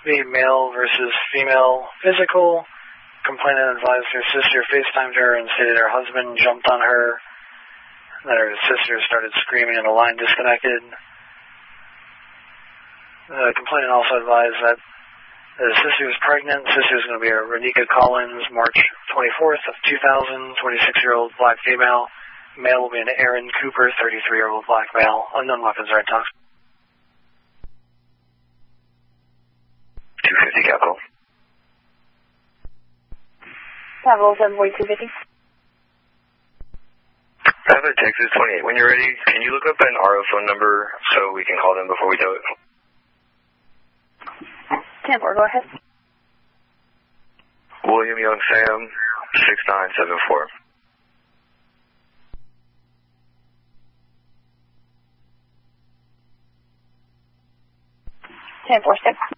The male versus female physical. Complainant advised her sister FaceTimed her and stated her husband jumped on her. That her sister started screaming and the line disconnected. The complainant also advised that the sister was pregnant. The sister is going to be a Renika Collins, March 24th of 2000, 26-year-old black female. Male will be an Aaron Cooper, 33-year-old black male. Unknown weapons are intoxicated. 250 Capital. Capital 74250. I have a Texas 28. When you're ready, can you look up an RO phone number so we can call them before we tow it? 10-4, go ahead. William Young Sam, 6974. 10-4, 6.